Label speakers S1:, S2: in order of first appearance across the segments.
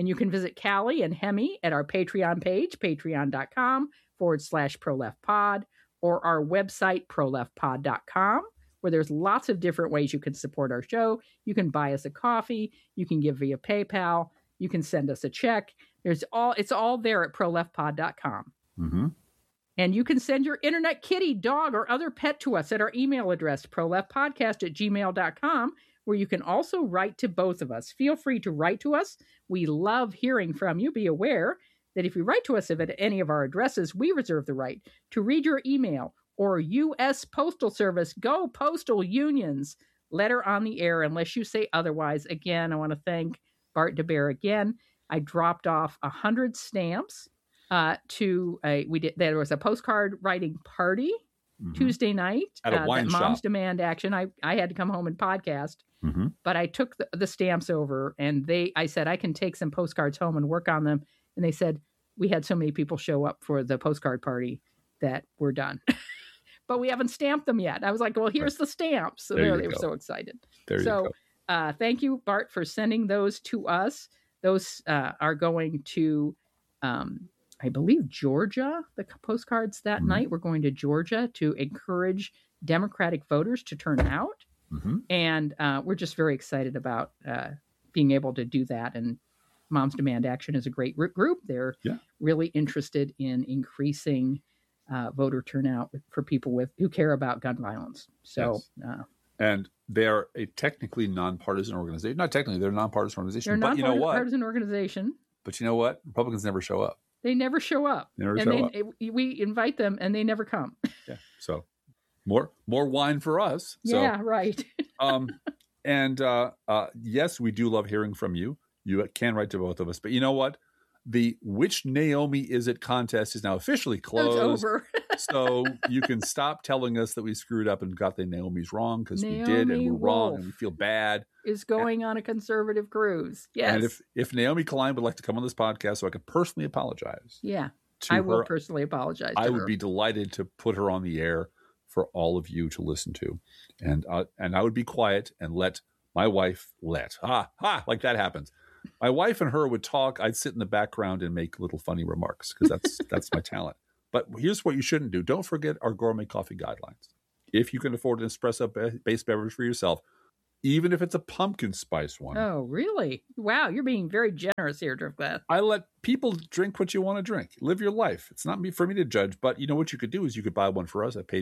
S1: And you can visit Callie and Hemi at our Patreon page, patreon.com/proleftpod, or our website, proleftpod.com, where there's lots of different ways you can support our show. You can buy us a coffee. You can give via PayPal. You can send us a check. It's all there at proleftpod.com.
S2: Mm-hmm.
S1: And you can send your internet kitty, dog, or other pet to us at our email address, proleftpodcast@gmail.com, where you can also write to both of us. Feel free to write to us. We love hearing from you. Be aware that if you write to us at any of our addresses, we reserve the right to read your email or U.S. Postal Service, go Postal Unions, letter on the air unless you say otherwise. Again, I want to thank Bart DeBear again. I dropped off 100 stamps there was a postcard writing party Tuesday night
S2: at a wine shop.
S1: Moms Demand Action. I had to come home and podcast, but I took the stamps over, and I said I can take some postcards home and work on them. And they said we had so many people show up for the postcard party that we're done, but we haven't stamped them yet. I was like, well, here's the stamps. So they were so excited. Thank you, Bart, for sending those to us. Those are going to, I believe, Georgia. The postcards that night were going to Georgia to encourage Democratic voters to turn out. And we're just very excited about being able to do that. And Moms Demand Action is a great group. They're really interested in increasing voter turnout for people who care about gun violence. So,
S2: and they're a technically nonpartisan organization. Not technically, they're a nonpartisan organization.
S1: They're
S2: but you know what?
S1: Nonpartisan organization.
S2: But you know what? Republicans never show up.
S1: They never show up. We invite them, and they never come.
S2: Yeah. So more wine for us.
S1: Yeah. Right.
S2: Yes, we do love hearing from you. You can write to both of us. But you know what? The Which Naomi Is It contest is now officially closed.
S1: It's over.
S2: So you can stop telling us that we screwed up and got the Naomi's wrong, because we did, and we're wrong, and we feel bad.
S1: Is going on a conservative cruise. Yes.
S2: And if Naomi Klein would like to come on this podcast so I could personally apologize.
S1: Yeah. I will personally apologize to her.
S2: I would be delighted to put her on the air for all of you to listen to. And I would be quiet and let my wife like that happens. My wife and her would talk. I'd sit in the background and make little funny remarks, because that's my talent. But here's what you shouldn't do. Don't forget our gourmet coffee guidelines. If you can afford an espresso-based beverage for yourself, even if it's a pumpkin spice one.
S1: Oh, really? Wow, you're being very generous here, Driftglass.
S2: I let people drink what you want to drink. Live your life. It's not for me to judge, but you know what you could do is you could buy one for us at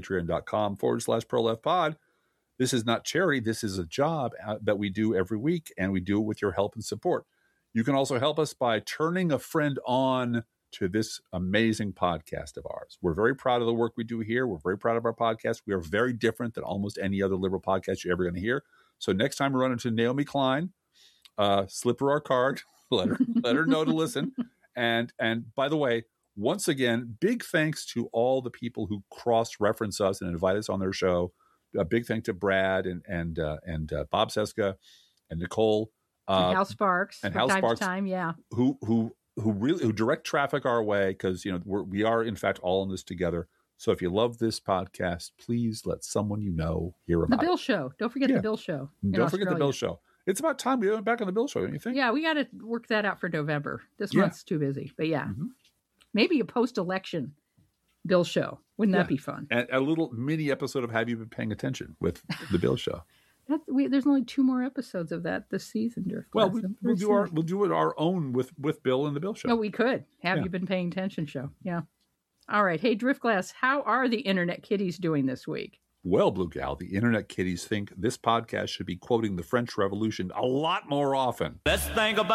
S2: patreon.com/proleftpod. This is not charity. This is a job that we do every week, and we do it with your help and support. You can also help us by turning a friend on to this amazing podcast of ours. We're very proud of the work we do here. We're very proud of our podcast. We are very different than almost any other liberal podcast you're ever going to hear. So next time we run into Naomi Klein, slip her our card, let her know to listen. And by the way, once again, big thanks to all the people who cross-reference us and invite us on their show. A big thank to Brad and Bob Seska and Nicole
S1: and Hal Sparks
S2: and Hal Sparks,
S1: time, yeah,
S2: who direct traffic our way, because we are in fact all in this together. So if you love this podcast, please let someone you know hear about
S1: the Bill Show. Don't forget the Bill Show.
S2: Don't forget the Bill Show. It's about time we went back on the Bill Show, don't you think?
S1: Yeah, we got to work that out for November. This month's too busy, but maybe a post-election Bill Show. Wouldn't that be fun? And
S2: a little mini episode of Have You Been Paying Attention with the Bill Show.
S1: There's only 2 more episodes of that this season,
S2: Well, we'll do it our own with Bill and the Bill Show.
S1: No, we could. Have You Been Paying Attention show. Yeah. All right. Hey, Driftglass, how are the Internet Kitties doing this week?
S2: Well, Blue Gal, the Internet Kitties think this podcast should be quoting the French Revolution a lot more often.
S3: Let's think about